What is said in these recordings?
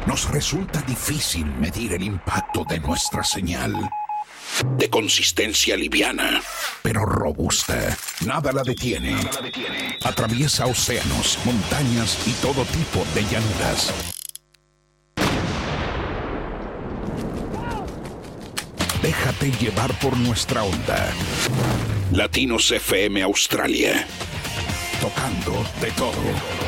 nos resulta difícil medir el impacto de nuestra señal. De consistencia liviana, pero robusta. Nada la detiene. Atraviesa océanos, montañas y todo tipo de llanuras. Déjate llevar por nuestra onda. Latinos FM Australia. Tocando de todo.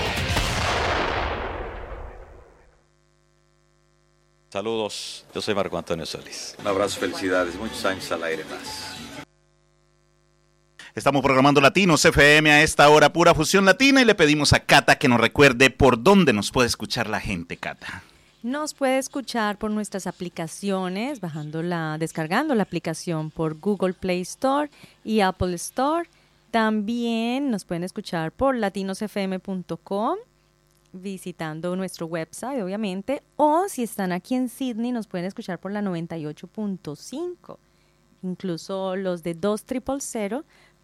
Saludos, yo soy Marco Antonio Solís. Un abrazo, felicidades, muchos años al aire más. Estamos programando Latinos FM a esta hora, pura fusión latina, y le pedimos a Cata que nos recuerde por dónde nos puede escuchar la gente, Cata. Nos puede escuchar por nuestras aplicaciones, descargando la aplicación por Google Play Store y Apple Store. También nos pueden escuchar por latinosfm.com, visitando nuestro website, obviamente, o si están aquí en Sydney, nos pueden escuchar por la 98.5. Incluso los de 2000,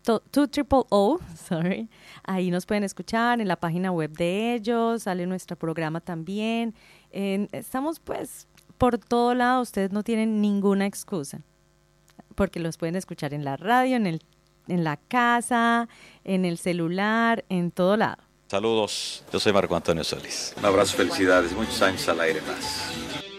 ahí nos pueden escuchar en la página web de ellos, sale nuestro programa también. Estamos pues por todo lado, ustedes no tienen ninguna excusa, porque los pueden escuchar en la radio, en la casa, en el celular, en todo lado. Saludos, yo soy Marco Antonio Solís. Un abrazo, felicidades, muchos años al aire más.